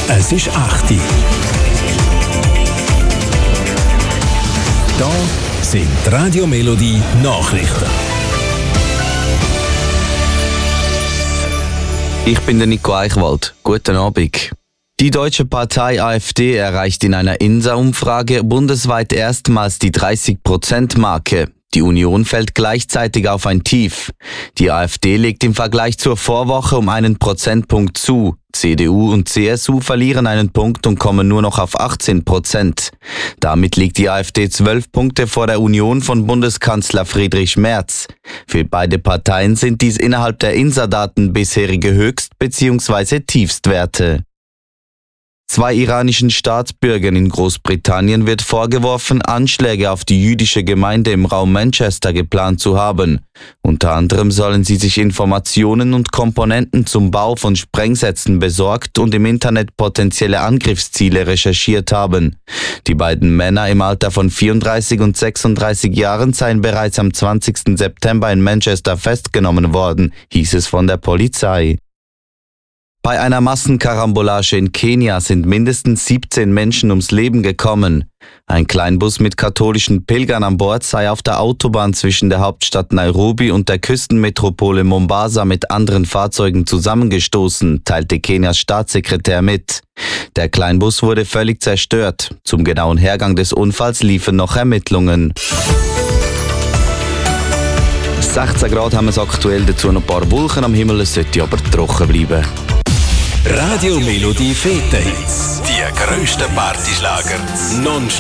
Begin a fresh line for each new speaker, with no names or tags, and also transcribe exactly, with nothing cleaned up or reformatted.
es ist acht Uhr. Da sind die Radio Melodie Nachrichten.
Ich bin der Nico Eichwald. Guten Abend. Die deutsche Partei AfD erreicht in einer I N S A-Umfrage bundesweit erstmals die dreißig Prozent Marke. Die Union fällt gleichzeitig auf ein Tief. Die AfD legt im Vergleich zur Vorwoche um einen Prozentpunkt zu. C D U und C S U verlieren einen Punkt und kommen nur noch auf achtzehn Prozent. Damit liegt die AfD zwölf Punkte vor der Union von Bundeskanzler Friedrich Merz. Für beide Parteien sind dies innerhalb der I N S A-Daten bisherige Höchst- bzw. Tiefstwerte. Zwei iranischen Staatsbürgern in Großbritannien wird vorgeworfen, Anschläge auf die jüdische Gemeinde im Raum Manchester geplant zu haben. Unter anderem sollen sie sich Informationen und Komponenten zum Bau von Sprengsätzen besorgt und im Internet potenzielle Angriffsziele recherchiert haben. Die beiden Männer im Alter von vierunddreißig und sechsunddreißig Jahren seien bereits am zwanzigsten September in Manchester festgenommen worden, hieß es von der Polizei. Bei einer Massenkarambolage in Kenia sind mindestens siebzehn Menschen ums Leben gekommen. Ein Kleinbus mit katholischen Pilgern an Bord sei auf der Autobahn zwischen der Hauptstadt Nairobi und der Küstenmetropole Mombasa mit anderen Fahrzeugen zusammengestoßen, teilte Kenias Staatssekretär mit. Der Kleinbus wurde völlig zerstört. Zum genauen Hergang des Unfalls liefen noch Ermittlungen. sechzehn Grad haben wir es aktuell, dazu noch ein paar Wolken am Himmel, es sollte aber trocken bleiben.
Radio Melodie Fete-Hits. Die grössten Partyschlager. Non